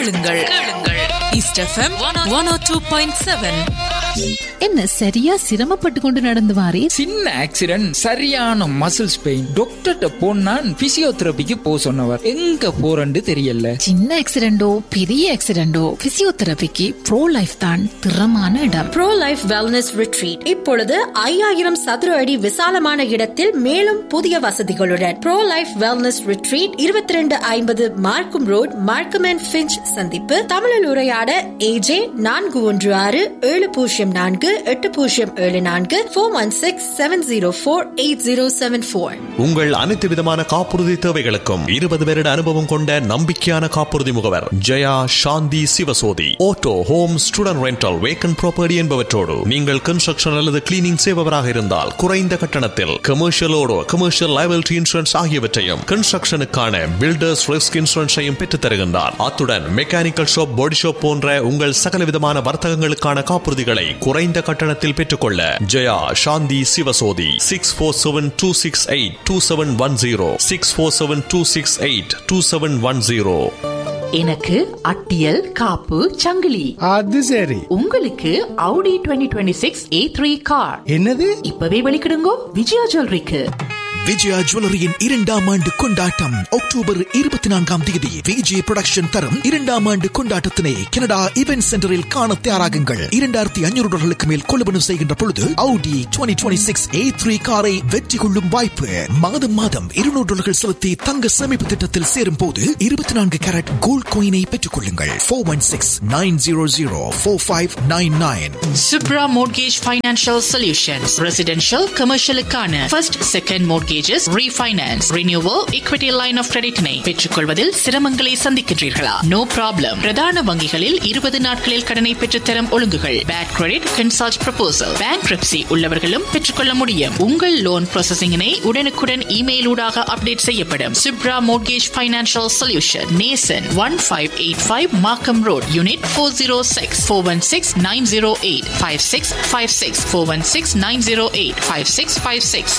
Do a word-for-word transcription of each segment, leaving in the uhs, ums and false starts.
கேளுங்கள் கேளுங்கள் east FM one ஓ two point seven. என்ன சரியா சிரமப்பட்டு கொண்டு நடந்து வாரே? சின்ன ஆக்சிடென்ட், சரியான மசில்ஸ் பெயின். டாக்டர்கிட்ட போனா பிசியோதெரபிக்கு போ சொன்னவர். எங்க போறன்னு தெரியல. சின்ன ஆக்சிடென்டோ பெரிய ஆக்சிடென்டோ பிசியோதெரபிக்கு ப்ரோ லைஃப் தான் திறமான இடம். ப்ரோ லைஃப் வெல்னஸ் ரிட்ரீட் இப்பொழுது ஐயாயிரம் சதுர அடி விசாலமான இடத்தில் மேலும் புதிய வசதிகளுடன் ப்ரோ லைஃப் வெல்னஸ் ரிட்ரீட் இருபத்தி ரெண்டு ஐம்பது மார்க்கம் ரோட், மார்க்கம் அண்ட் ஃபிஞ்ச் சந்திப்பு. தமிழில் உரையாட ஏஜே நான்கு ஒன்று ஆறு ஏழு பூஜ்ஜியம் நான்கு எட்டு பூஜ்ஜியம் ஏழு நான்கு four one six seven zero four eight zero seven four. உங்கள் அனைத்து விதமான காப்புறுதி தேவைகளுக்கும் இருபது வருட அனுபவம் கொண்ட நம்பிக்கையான காப்புறுதி முகவர் ஜெயா சாந்தி Sivasothy. Auto, home, student rental, vacant property என்பவற்றோடு நீங்கள் கன்ஸ்ட்ரக்ஷன் அல்லது கிளீனிங் செய்பவராக இருந்தால் குறைந்த கட்டணத்தில் கமர்ஷியலோடு கமர்ஷியல் லைபிலிட்டி இன்சூரன்ஸ் ஆகியவற்றையும் கன்ஸ்ட்ரக்ஷனுக்கான பில்டர்ஸ் ரிஸ்க் இன்சூரன்ஸையும் பெற்றுத் தருகின்றார். அத்துடன் மெக்கானிக்கல் ஷாப், பாடி ஷாப் போன்ற உங்கள் சகல விதமான வர்த்தகங்களுக்கான காப்புறுதிகளை குறைந்த கட்டணத்தில் பெற்றுக்கொள்ள ஜெயா சாந்தி Sivasothy. Six four seven two six eight two seven one zero six four seven two six eight two seven one zero. எனக்கு அட்டியல் காப்பு சங்கிலி. அது சரி. உங்களுக்கு Audi twenty twenty-six A three car. என்னது? இப்பவே வெளிக்கிடுங்கோ விஜயா ஜுவல்லரிக்கு. விஜயா ஜுவல்லரியின் இரண்டாம் ஆண்டு கொண்டாட்டம் அக்டோபர் இருபத்தி நான்காம் தேதி விஜய் புரொடக்ஷன் தரும் இரண்டாம் ஆண்டு கொண்டாட்டத்தினை கனடா இவென்ட் சென்டரில் காண தயாராகுங்கள். இரண்டாயிரத்தி ஐநூறு டாலர்களுக்கு மேல் கொள்வனவு செய்கின்ற பொழுது Audi twenty twenty-six A three காரை வெற்றி கொள்ளும் வாய்ப்பு. மாதம் மாதம் இருநூறு டாலர்கள் செலுத்தி தங்க சேமிப்பு திட்டத்தில் சேரும் போது இருபத்தி நான்கு கேரட் கோல்ட் கோயினை பெற்றுக் கொள்ளுங்கள். Four one six nine zero zero four five nine nine. Subra Mortgage Financial Solutions. Residential, commercial-க்கான first, second mortgages, refinance, renewal, equity line of credit-னை பெற்றுக்கொள்வதில் சிரமங்களை சந்திக்கின்றீர்களா? No problem. பிரதான வங்கிகளில் இருபது நாட்களில் கடனை பெற்றுத்தரும் ஒழுங்குகள். Bad credit, consult proposal. Bankruptcy உள்ளவர்களும் பெற்றுக்கொள்ள முடியும். உங்கள் லோன் ப்ராசஸிங்கினை உடனுக்குடன் இமெயில் ஊடாக அப்டேட் செய்யப்படும். Subra Mortgage Financial Solution, Nason, one five eight five Markham Road, Unit four oh six, four one six nine zero eight five six five six, four one six nine zero eight five six five six.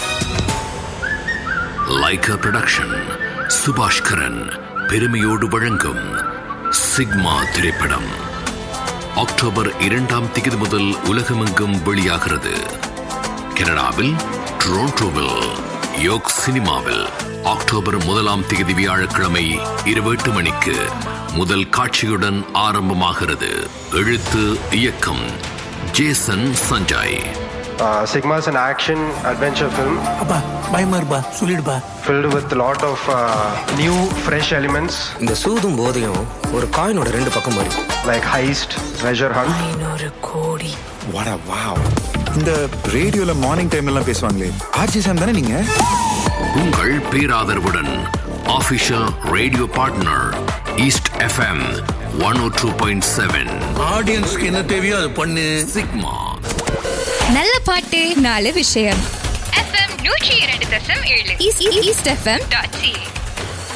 Lyca production Subaskaran பெருமையோடு வழங்கும் sigma திரைப்படம் October இரண்டாம் தேதி முதல் உலகமெங்கும் வெளியாகிறது. கனடாவில் டொரண்டோவில் யோக் சினிமாவில் அக்டோபர் முதலாம் தேதி வியாழக்கிழமை இரவு எட்டு மணிக்கு முதல் காட்சியுடன் ஆரம்பமாகிறது. எழுத்து இயக்கம் Jason Sanjay. Uh, Sigma is an action adventure film. அப்பா பயமா இருப்பா சொல்லிடுப்பா. Filled with a lot of uh, new fresh elements. இந்த சூதும் போதையும் ஒரு காயினோட ரெண்டு பக்கம் வரும். Like heist, treasure hunt. ஐநூறு கோடி. What a wow. இந்த ரேடியோல மார்னிங் டைம்ல எல்லாம் பேசுவாங்களே ஆர்ஜி சாம் தானே நீங்க? உங்கள் பேராதரவுடன் official radio partner east FM one oh two point seven. ஆடியன்ஸ்க்கு என்ன தேவையோ அது பண்ணு. சிக்மா. நல்ல பாட்டு நாலு விஷயம். எஃப்எம் நூற்றி இரண்டு தசம் ஏழு ஈஸ்ட் எஃப்எம் டாட் சி.